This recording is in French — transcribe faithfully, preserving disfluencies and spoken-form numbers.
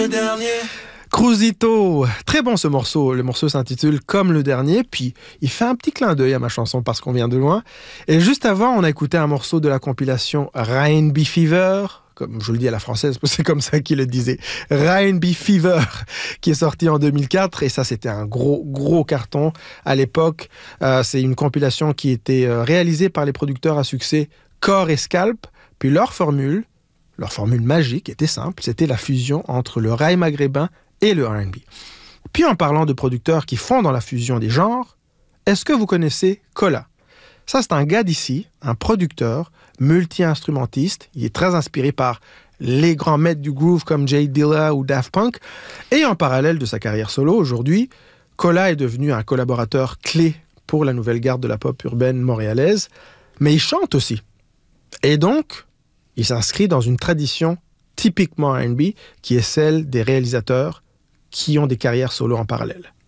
le dernier. Cruisito, très bon ce morceau. Le morceau s'intitule Comme le dernier, puis il fait un petit clin d'œil à ma chanson parce qu'on vient de loin. Et juste avant, on a écouté un morceau de la compilation R and B Fever, comme je le dis à la française, parce que c'est comme ça qu'il le disait, R and B Fever, qui est sorti en deux mille quatre, et ça c'était un gros, gros carton à l'époque. Euh, c'est une compilation qui était euh, réalisée par les producteurs à succès Core et Scalp, puis leur formule, leur formule magique était simple, c'était la fusion entre le raï maghrébin et le R and B. Puis en parlant de producteurs qui font dans la fusion des genres, est-ce que vous connaissez Kolla? Ça, c'est un gars d'ici, un producteur, multi-instrumentiste. Il est très inspiré par les grands maîtres du groove comme Jay Dilla ou Daft Punk. Et en parallèle de sa carrière solo, aujourd'hui, Kolla est devenu un collaborateur clé pour la nouvelle garde de la pop urbaine montréalaise. Mais il chante aussi. Et donc, il s'inscrit dans une tradition typiquement R and B qui est celle des réalisateurs qui ont des carrières solo en parallèle.